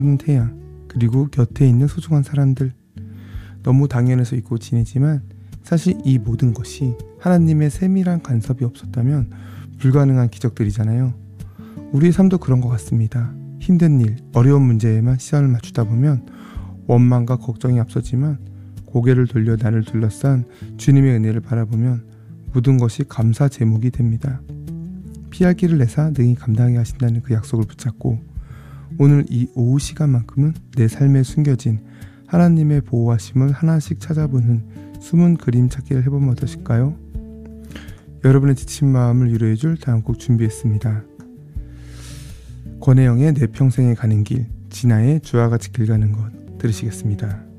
태양, 그리고 곁에 있는 소중한 사람들. 너무 당연해서 잊고 지내지만 사실 이 모든 것이 하나님의 세밀한 간섭이 없었다면 불가능한 기적들이잖아요. 우리의 삶도 그런 것 같습니다. 힘든 일, 어려운 문제에만 시선을 맞추다 보면 원망과 걱정이 앞서지만 고개를 돌려 나를 둘러싼 주님의 은혜를 바라보면 모든 것이 감사 제목이 됩니다. 피할 길을 내사 능히 감당하게 하신다는 그 약속을 붙잡고 오늘 이 오후 시간만큼은 내 삶에 숨겨진 하나님의 보호하심을 하나씩 찾아보는 숨은 그림 찾기를 해보면 어떠실까요? 여러분의 지친 마음을 위로해줄 다음 곡 준비했습니다. 권혜영의 내 평생에 가는 길, 진아의 주와 같이 길 가는 것 들으시겠습니다.